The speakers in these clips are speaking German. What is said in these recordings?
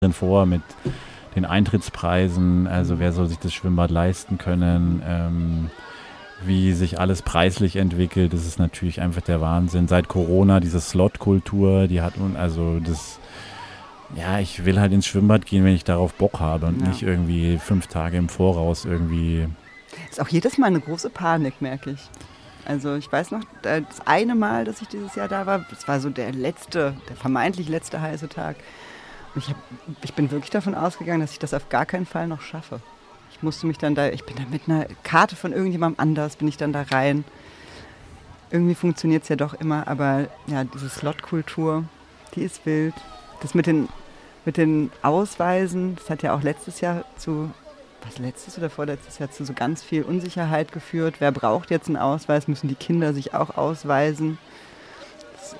vor mit den Eintrittspreisen, also wer soll sich das Schwimmbad leisten können, wie sich alles preislich entwickelt, das ist natürlich einfach der Wahnsinn. Seit Corona, diese Slot-Kultur, die hat ich will halt ins Schwimmbad gehen, wenn ich darauf Bock habe und nicht irgendwie 5 Tage im Voraus irgendwie. Das ist auch jedes Mal eine große Panik, merke ich. Also ich weiß noch, das eine Mal, dass ich dieses Jahr da war, das war so der vermeintlich letzte heiße Tag. Und ich bin wirklich davon ausgegangen, dass ich das auf gar keinen Fall noch schaffe. Ich bin dann mit einer Karte von irgendjemandem anders, bin ich dann da rein. Irgendwie funktioniert es ja doch immer, aber ja, diese Slot-Kultur, die ist wild. Das mit den Ausweisen, das hat ja auch letztes oder vorletztes Jahr zu so ganz viel Unsicherheit geführt. Wer braucht jetzt einen Ausweis? Müssen die Kinder sich auch ausweisen? Das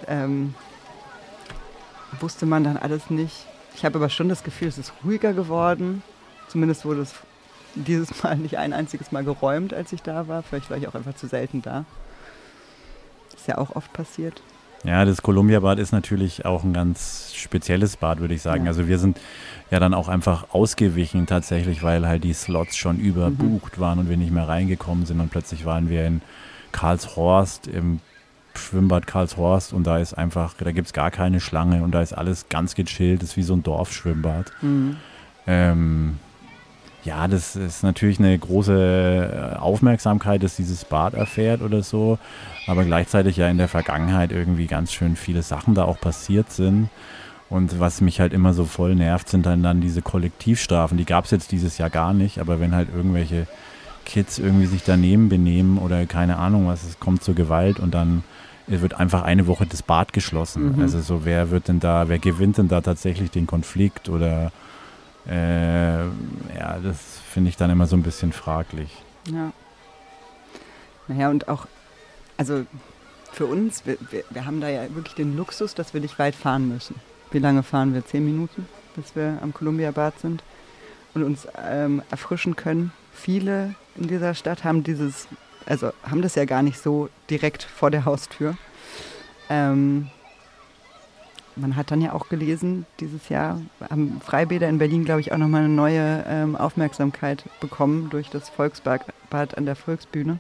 wusste man dann alles nicht. Ich habe aber schon das Gefühl, es ist ruhiger geworden. Zumindest wurde es dieses Mal nicht ein einziges Mal geräumt, als ich da war. Vielleicht war ich auch einfach zu selten da. Das ist ja auch oft passiert. Ja, das Columbia-Bad ist natürlich auch ein ganz spezielles Bad, würde ich sagen. Ja. Also wir sind ja dann auch einfach ausgewichen tatsächlich, weil halt die Slots schon überbucht waren und wir nicht mehr reingekommen sind. Und plötzlich waren wir in Karlshorst, im Schwimmbad Karlshorst, und da gibt es gar keine Schlange und da ist alles ganz gechillt. Das ist wie so ein Dorfschwimmbad. Ja, das ist natürlich eine große Aufmerksamkeit, dass dieses Bad erfährt oder so, aber gleichzeitig ja in der Vergangenheit irgendwie ganz schön viele Sachen da auch passiert sind. Und was mich halt immer so voll nervt, sind dann diese Kollektivstrafen. Die gab es jetzt dieses Jahr gar nicht, aber wenn halt irgendwelche Kids irgendwie sich daneben benehmen oder keine Ahnung was, es kommt zur Gewalt und dann wird einfach eine Woche das Bad geschlossen. Also so, wer gewinnt denn da tatsächlich den Konflikt oder das finde ich dann immer so ein bisschen fraglich. Ja. Naja, und auch, also für uns, wir haben da ja wirklich den Luxus, dass wir nicht weit fahren müssen. Wie lange fahren wir? 10 Minuten, bis wir am Columbia-Bad sind und uns erfrischen können. Viele in dieser Stadt haben das ja gar nicht so direkt vor der Haustür. Man hat dann ja auch gelesen, dieses Jahr haben Freibäder in Berlin, glaube ich, auch nochmal eine neue Aufmerksamkeit bekommen durch das Volksbad an der Volksbühne,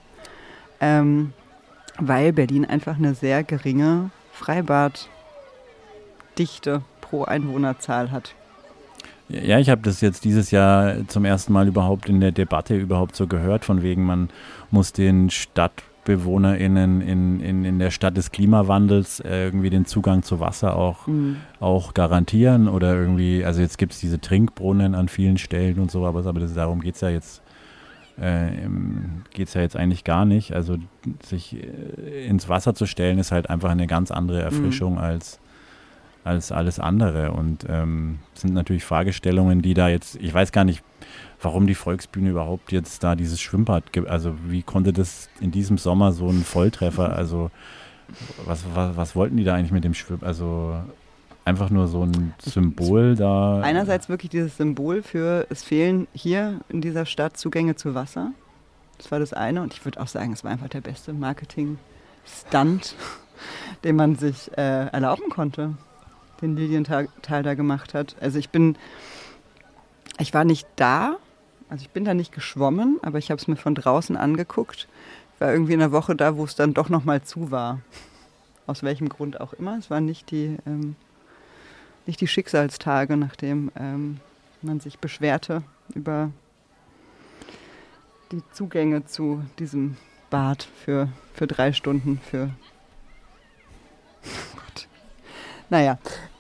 weil Berlin einfach eine sehr geringe Freibaddichte pro Einwohnerzahl hat. Ja, ich habe das jetzt dieses Jahr zum ersten Mal überhaupt in der Debatte überhaupt so gehört, von wegen, man muss den StadtbewohnerInnen in der Stadt des Klimawandels irgendwie den Zugang zu Wasser auch garantieren oder irgendwie, also jetzt gibt es diese Trinkbrunnen an vielen Stellen und so, aber darum geht es ja jetzt eigentlich gar nicht. Also sich ins Wasser zu stellen ist halt einfach eine ganz andere Erfrischung als alles andere und sind natürlich Fragestellungen, die da jetzt, ich weiß gar nicht, warum die Volksbühne überhaupt jetzt da dieses Schwimmbad gibt. Also wie konnte das in diesem Sommer so ein Volltreffer, also was wollten die da eigentlich mit dem Schwimmbad? Also einfach nur so ein Symbol da. Einerseits wirklich dieses Symbol für, es fehlen hier in dieser Stadt Zugänge zu Wasser. Das war das eine und ich würde auch sagen, es war einfach der beste Marketing-Stunt, den man sich erlauben konnte, den Lilienthal da gemacht hat. Also ich war nicht da, also ich bin da nicht geschwommen, aber ich habe es mir von draußen angeguckt. Ich war irgendwie in einer Woche da, wo es dann doch nochmal zu war. Aus welchem Grund auch immer. Es waren nicht die Schicksalstage, nachdem man sich beschwerte über die Zugänge zu diesem Bad für 3 Stunden. Oh Gott. Naja,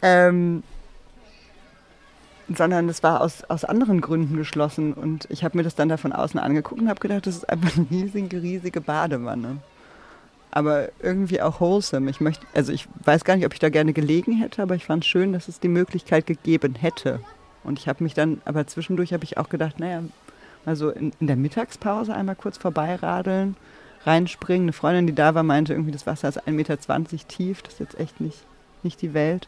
sondern es war aus anderen Gründen geschlossen und ich habe mir das dann da von außen angeguckt und habe gedacht, das ist einfach eine riesige Badewanne. Aber irgendwie auch wholesome. Ich weiß gar nicht, ob ich da gerne gelegen hätte, aber ich fand es schön, dass es die Möglichkeit gegeben hätte. Und ich habe mich dann, aber zwischendurch habe ich auch gedacht, naja, also in der Mittagspause einmal kurz vorbeiradeln, reinspringen. Eine Freundin, die da war, meinte irgendwie, das Wasser ist 1,20 Meter tief, das ist jetzt echt nicht die Welt.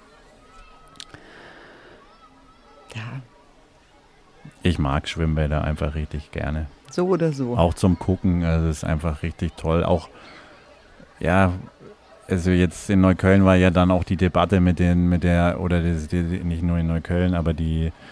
Ja. Ich mag Schwimmbäder einfach richtig gerne. So oder so. Auch zum Gucken, also es ist einfach richtig toll. Auch, ja, Also jetzt in Neukölln war ja dann auch die Debatte nicht nur in Neukölln, aber die